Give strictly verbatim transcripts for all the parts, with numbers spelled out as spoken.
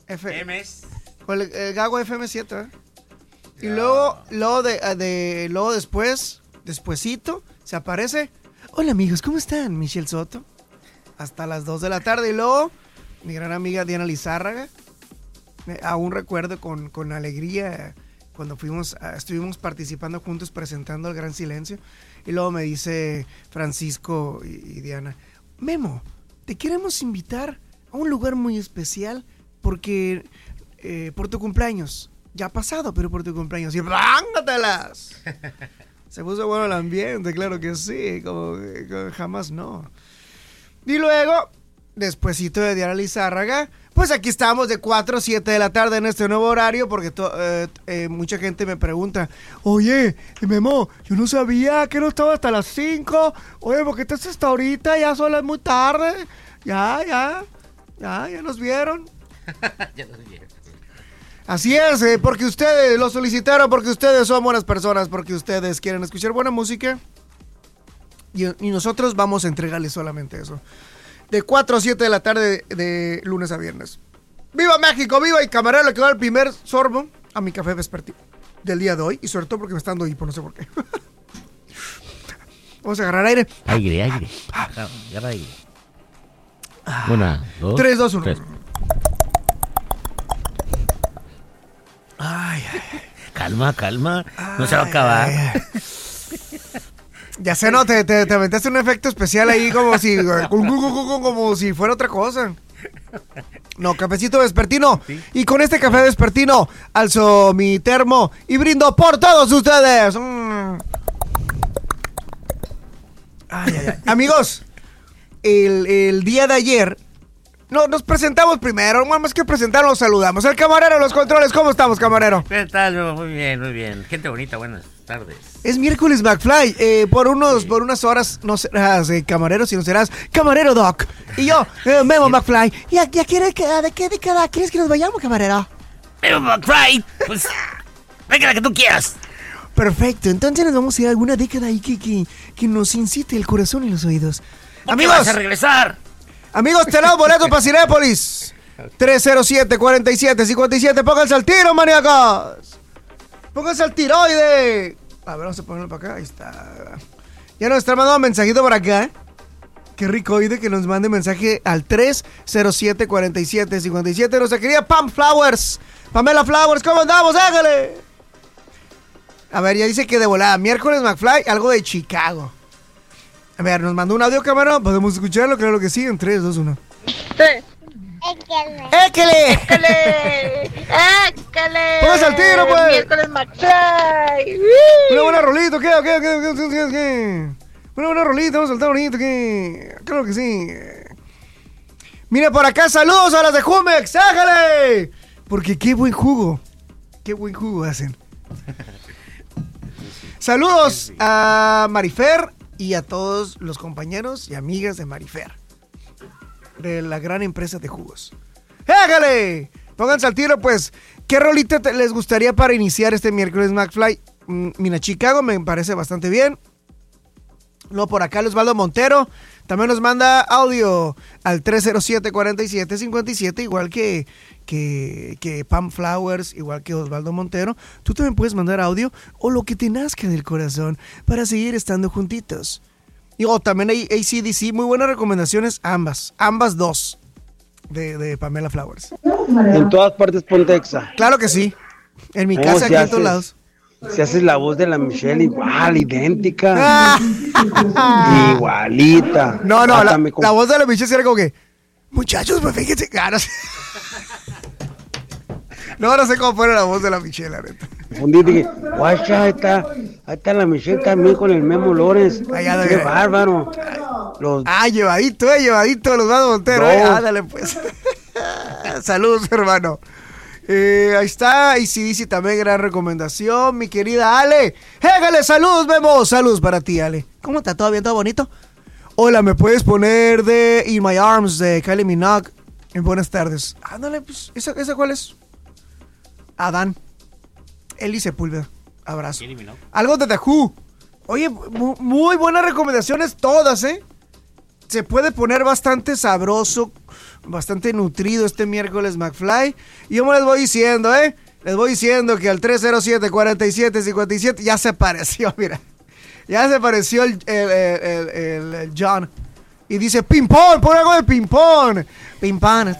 F- M's. Con el, el Gago F M siete, ¿eh? Y luego, luego, de, de, luego después, despuesito, se aparece. Hola amigos, ¿cómo están? Michelle Soto. Hasta las dos de la tarde. Y luego, mi gran amiga Diana Lizárraga. Eh, aún recuerdo con, con alegría cuando fuimos, uh, estuvimos participando juntos presentando El Gran Silencio. Y luego me dice Francisco y, y Diana, Memo, te queremos invitar a un lugar muy especial porque eh, por tu cumpleaños. Ya ha pasado, pero por tu cumpleaños. Y ¡vángatelas! Se puso bueno el ambiente, claro que sí. Como, como jamás no. Y luego, despuesito de Diana Lizárraga, pues aquí estamos de cuatro a siete de la tarde en este nuevo horario. Porque to, eh, eh, mucha gente me pregunta, oye, Memo, yo no sabía que no estaba hasta las cinco. Oye, ¿por qué estás hasta ahorita? Ya son las muy tarde. Ya, ya, ya, ya nos vieron. Ya nos vieron. Así es, eh, porque ustedes lo solicitaron, porque ustedes son buenas personas, porque ustedes quieren escuchar buena música y, y nosotros vamos a entregarles solamente eso. De cuatro a siete de la tarde de, de lunes a viernes. ¡Viva México! ¡Viva! Y camarero, que va el primer sorbo a mi café vespertino del día de hoy. Y sobre todo porque me está dando hipo, no sé por qué. Vamos a agarrar aire. Aire, aire. Agarra aire. Una, dos, tres, dos, uno. tres. Ay, ay, calma, calma. No se va a acabar. Ay, ay. Ya sé, no, te, te, te aventaste un efecto especial ahí como si como si fuera otra cosa. No, cafecito vespertino. ¿Sí? Y con este café vespertino alzo mi termo y brindo por todos ustedes. Mm. Ay, ay, ay. Amigos, el, el día de ayer no, nos presentamos primero, más que presentar, nos saludamos. El camarero, los controles, ¿cómo estamos, camarero? ¿Qué tal? Muy bien, muy bien. Gente bonita, buenas tardes. Es miércoles McFly, eh, por unos, sí. por unas horas no serás eh, camarero, sino serás camarero Doc. Y yo, eh, Memo McFly. ¿Ya, ya quieres que, de qué década quieres que nos vayamos, camarero? Memo McFly, pues, venga la que tú quieras. Perfecto, entonces nos vamos a ir a alguna década ahí que, que, que nos incite el corazón y los oídos. ¿Por qué vas a regresar? Amigos, tenemos boletos para Cinépolis. tres cero siete, cuatro siete, cinco siete. Pónganse al tiro, maníacos. Pónganse al tiroide. A ver, vamos a ponerlo para acá. Ahí está. Ya nos está mandando un mensajito por acá. Qué rico, oíde, que nos mande mensaje al tres cero siete, cuatro siete, cinco siete. Nuestra querida Pam Flowers. Pamela Flowers, ¿cómo andamos? Hágale. A ver, ya dice que de volada. Miércoles McFly, algo de Chicago. A ver, nos mandó un audio, camarón. ¿Podemos escucharlo? Claro que sí. En tres, dos, uno. tres. ¡Équele! ¡Équele! ¡Équele! ¡Équele! ¡Póngase al tiro, pues! Miércoles McFly. Una buena rolita, ¿qué? ¿Qué? ¿Qué? ¿Qué? ¿Qué? ¿Qué? Una buena rolita, vamos a saltar bonito, ¿qué? Claro que sí. Mira por acá, saludos a las de Jumex, ¡ájale! Porque qué buen jugo. Qué buen jugo hacen. Saludos a Marifer y a todos los compañeros y amigas de Marifer, de la gran empresa de jugos. ¡Hágale! Pónganse al tiro, pues. ¿Qué rolita te, les gustaría para iniciar este miércoles McFly? Mm, mira, Chicago me parece bastante bien. Luego por acá Osvaldo Montero también nos manda audio al tres cero siete, cuatro siete, cinco siete, igual que, que, que Pam Flowers, igual que Osvaldo Montero. Tú también puedes mandar audio o lo que te nazca del corazón para seguir estando juntitos. Y oh, también hay A C D C, muy buenas recomendaciones, ambas, ambas dos de, de Pamela Flowers. En todas partes ponte Exa. Claro que sí, en mi casa, aquí en todos lados. Si haces la voz de la Michelle igual, idéntica. Igualita. No, no, la, la voz de la Michelle era como que, muchachos, pues fíjense, ah, no sé. No, no sé cómo fue la voz de la Michelle, la neta. Fundí, dije, guacha, ahí está, ahí está la Michelle también con el Memo Lores. Ay, ya, qué bárbaro. Los... Ah, llevadito, eh, llevadito, los Osvaldo Montero. Eh. Ándale, pues. Saludos, hermano. Eh, ahí está, y sí, dice también gran recomendación, mi querida Ale. ¡Hégale! ¡Saludos, Memo! Saludos para ti, Ale. ¿Cómo está? ¿Todo bien? ¿Todo bonito? Hola, ¿me puedes poner de In My Arms de Kylie Minogue? En buenas tardes. Ándale, pues, ¿esa, esa cuál es? Adán. Eli Sepúlveda. Abrazo. Algo de The Who. Oye, muy, muy buenas recomendaciones todas, ¿eh? se puede poner bastante sabroso, bastante nutrido este miércoles McFly. Y yo me les voy diciendo, ¿eh? Les voy diciendo que al tres cero siete, cuarenta y siete, cincuenta y siete ya se apareció, mira. Ya se apareció el, el, el, el, el John. Y dice, ping-pong, pon algo de ping-pong. Ping-pong.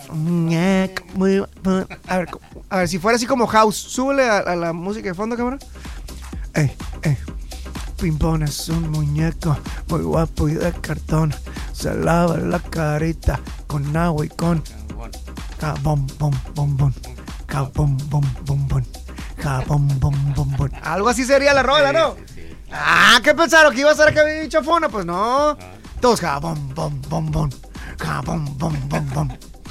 A ver, a ver, si fuera así como house, súbele a, a la música de fondo, cámara. Eh, eh. Ping-pong es un muñeco muy guapo y de cartón. Se lava la carita con agua y con jabón, bom, bom, bom. Jabón, bom, bom, bom. Jabón, bom, bom, bom. Algo así sería la rola, ¿no? Ah, ¿qué pensaron? ¿Que iba a ser que había dicho fona? Pues no. Todos jabón, bom, bom, bom. Jabón, bom, bom, bom.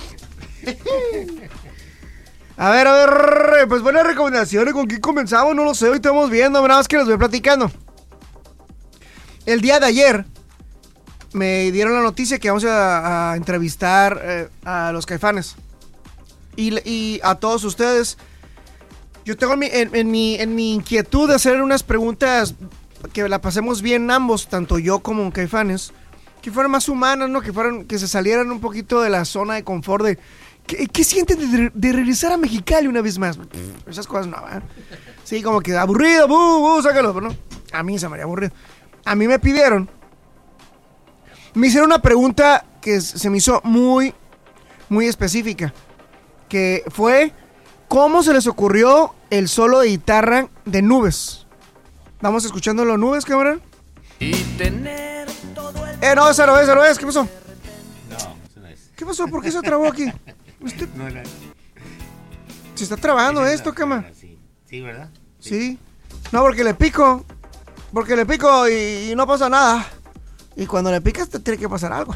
A ver, a ver, pues buenas recomendaciones. ¿Con qué comenzamos? No lo sé, hoy estamos viendo, nada más que les voy platicando. El día de ayer me dieron la noticia que vamos a, a entrevistar eh, a los Caifanes. Y, y a todos ustedes. Yo tengo en mi, en, en, mi, en mi inquietud de hacer unas preguntas que la pasemos bien ambos, tanto yo como Caifanes, que fueran más humanas, ¿no? Que fueran, que se salieran un poquito de la zona de confort de ¿qué, qué sienten de, de regresar a Mexicali una vez más? Pff, esas cosas no, ¿eh? Sí, como que aburrido, bu, bu, sácalo, pero no. A mí se me haría aburrido. A mí me pidieron, me hicieron una pregunta que se me hizo muy, muy específica, que fue, ¿cómo se les ocurrió el solo de guitarra de Nubes? Vamos escuchando los Nubes, cabrón. Y tener todo el... Eh, no, esa no es, esa no es, ¿qué pasó? No, eso no es. ¿Qué pasó? ¿Por qué se trabó aquí? ¿Usted? No, no. Se está trabando esto, la, cama. Sí. sí, ¿verdad? Sí. sí. No, porque le pico. Porque le pico y, y no pasa nada. Y cuando le picas te tiene que pasar algo.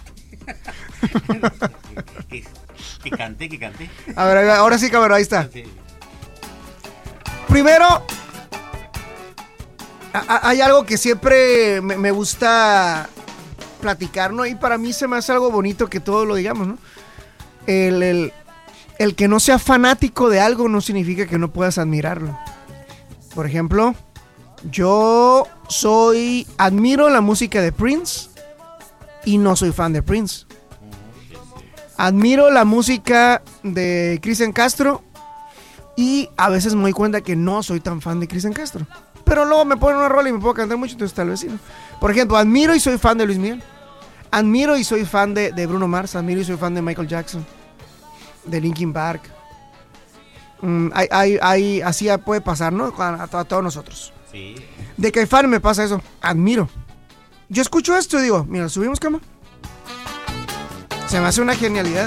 que, que cante, que cante. A ver, ahora sí, cabrón, ahí está. Sí. Primero, a, hay algo que siempre me, me gusta platicar, ¿no? Y para mí se me hace algo bonito que todos lo digamos, ¿no? El, el, el que no sea fanático de algo no significa que no puedas admirarlo. Por ejemplo, yo soy, admiro la música de Prince y no soy fan de Prince. Admiro la música de Cristian Castro y a veces me doy cuenta que no soy tan fan de Cristian Castro. Pero luego me ponen una rola y me puedo cantar mucho, entonces tal vez sí, ¿no? Por ejemplo, admiro y soy fan de Luis Miguel. Admiro y soy fan de, de Bruno Mars. Admiro y soy fan de Michael Jackson, de Linkin Park. Mm, hay, hay, hay, así puede pasar, ¿no? A, a, a todos nosotros. Sí. De Caifanes me pasa eso. Admiro. Yo escucho esto y digo, mira, subimos, cama. Se me hace una genialidad.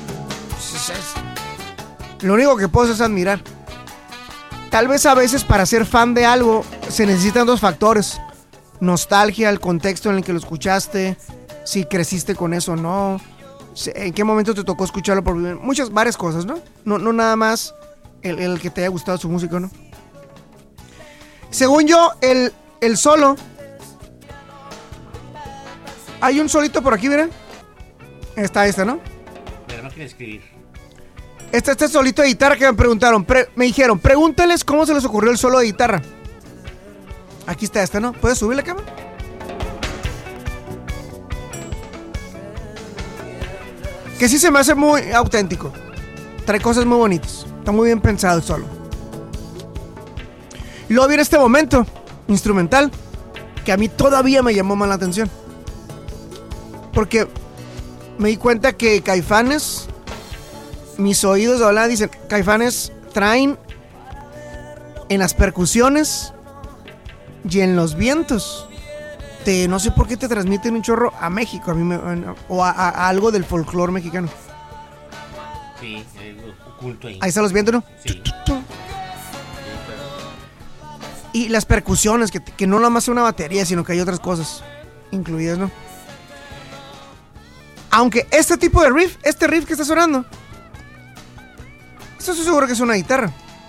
Lo único que puedo hacer es admirar. Tal vez a veces para ser fan de algo se necesitan dos factores. Nostalgia, el contexto en el que lo escuchaste, si creciste con eso o no, en qué momento te tocó escucharlo por primera vez. Muchas, varias cosas, ¿no? No, no nada más el, el que te haya gustado su música, ¿no? Según yo, el, el solo... Hay un solito por aquí, miren. Está este, ¿no? Pero no quiere escribir. Este, este solito de guitarra que me preguntaron. Pre, me dijeron, pregúntales cómo se les ocurrió el solo de guitarra. Aquí está este, ¿no? ¿Puedes subir la cámara? Que sí se me hace muy auténtico. Trae cosas muy bonitas. Está muy bien pensado el solo. Y luego viene este momento instrumental que a mí todavía me llamó más la atención. Porque me di cuenta que Caifanes, mis oídos de hablar dicen, Caifanes traen en las percusiones y en los vientos. Te, no sé por qué te transmiten un chorro a México, a mí me, o a, a, a algo del folclore mexicano. Sí, es oculto ahí. Ahí están los vientos, ¿no? Sí. Y las percusiones, que, que no nada más es una batería, sino que hay otras cosas incluidas, ¿no? Aunque este tipo de riff, este riff que está sonando, esto estoy seguro que es una guitarra.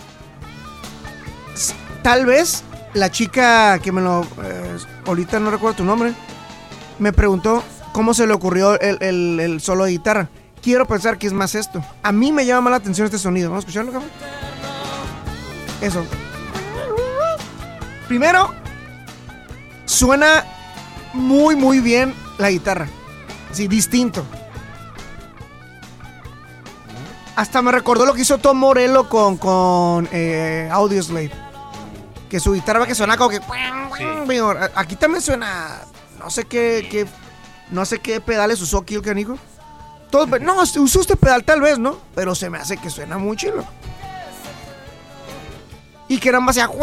Tal vez la chica que me lo... Eh, ahorita no recuerdo tu nombre, me preguntó cómo se le ocurrió el, el, el solo de guitarra. Quiero pensar que es más esto. A mí me llama más la atención este sonido. ¿Vamos a escucharlo, cabrón? Eso. Primero, suena muy, muy bien la guitarra. Sí, distinto. Hasta me recordó lo que hizo Tom Morello con, con eh, Audioslave. Que su guitarra va que suena como que... Sí. Aquí también suena... No sé qué, qué... No sé qué pedales usó aquí el canijo. Todo, no, usó este pedal tal vez, ¿no? Pero se me hace que suena muy chilo. Y que nada más sea...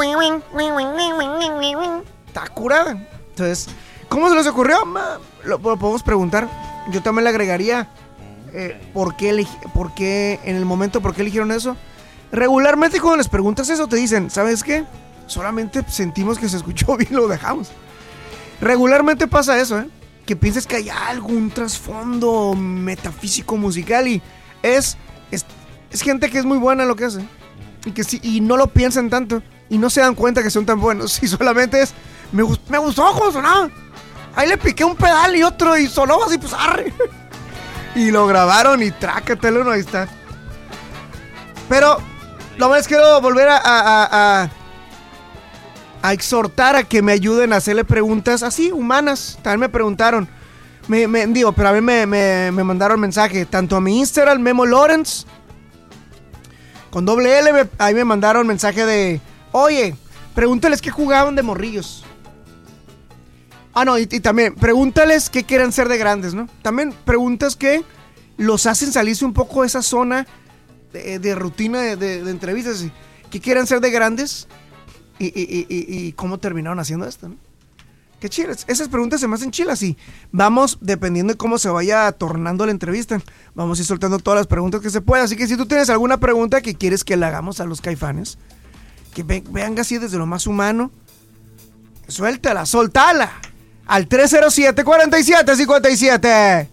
Está curada. Entonces, ¿cómo se les ocurrió? Lo, lo podemos preguntar. Yo también le agregaría... Eh, ¿por, qué eleg- ¿Por qué en el momento por qué eligieron eso? Regularmente cuando les preguntas eso te dicen, ¿sabes qué? Solamente sentimos que se escuchó bien, lo dejamos. Regularmente pasa eso, ¿eh? Que piensas que hay algún trasfondo metafísico musical y es, es, es gente que es muy buena en lo que hace y que sí, y no lo piensan tanto y no se dan cuenta que son tan buenos y solamente es, me, gust- me gustó cómo sonaba. Ahí le piqué un pedal y otro y sonó así, pues arre. Y lo grabaron y trácatelo, no, ahí está. Pero lo más quiero volver a, a, a, a exhortar a que me ayuden a hacerle preguntas así, humanas. También me preguntaron, me, me digo, pero a mí me, me, me mandaron mensaje, tanto a mi Instagram, Memo Lawrence, con doble L, me, ahí me mandaron mensaje de, oye, pregúntales qué jugaban de morrillos. Ah, no, y, y también, pregúntales qué quieren ser de grandes, ¿no? También preguntas que los hacen salirse un poco de esa zona de, de rutina de, de, de entrevistas. ¿Qué quieren ser de grandes? Y, y, y, y cómo terminaron haciendo esto, ¿no? Qué chilas. Esas preguntas se me hacen chilas y vamos, dependiendo de cómo se vaya tornando la entrevista, vamos a ir soltando todas las preguntas que se pueda. Así que si tú tienes alguna pregunta que quieres que le hagamos a los Caifanes, que ve, vean así desde lo más humano, suéltala, soltala. Al tres cero siete, cuatro siete, cinco siete.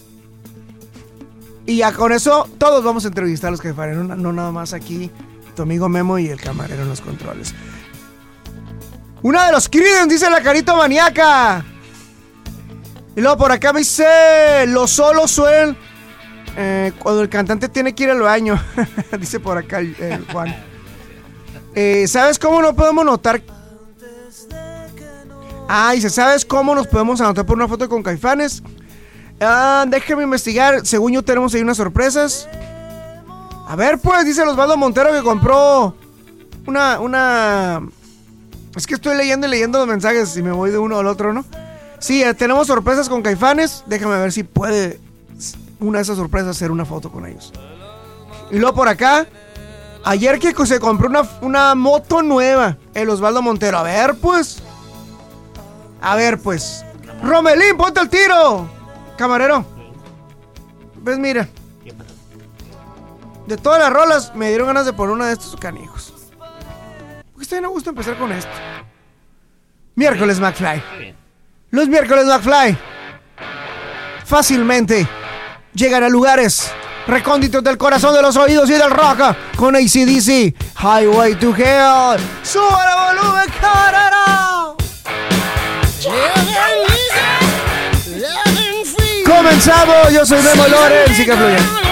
Y ya con eso todos vamos a entrevistar a los Caifanes, no, no nada más aquí tu amigo Memo y el camarero en los controles. Una de los Creedence, dice la carita maníaca. Y luego por acá me dice, los solos suelen eh, cuando el cantante tiene que ir al baño. Dice por acá el, el Juan. Eh, ¿Sabes cómo no podemos notar? Ah, dice, ¿sabes cómo nos podemos anotar por una foto con Caifanes? Ah, déjame investigar. Según yo tenemos ahí unas sorpresas. A ver, pues, dice Osvaldo Montero que compró una, una... Es que estoy leyendo y leyendo los mensajes y me voy de uno al otro, ¿no? Sí, eh, tenemos sorpresas con Caifanes. Déjame ver si puede una de esas sorpresas hacer una foto con ellos. Y luego por acá, ayer que se compró una, una moto nueva, el Osvaldo Montero. A ver, pues... A ver, pues. Romelín, ponte el tiro. Camarero. Pues mira. De todas las rolas, me dieron ganas de poner una de estos canijos. Porque está bien a gusto empezar con esto. Miércoles McFly. Los miércoles McFly fácilmente llegan a lugares recónditos del corazón, de los oídos y del rock. Con A C D C, Highway to Hell. ¡Suba el volumen, carero! Comenzamos, yo soy Memo Lawrence y que fluya.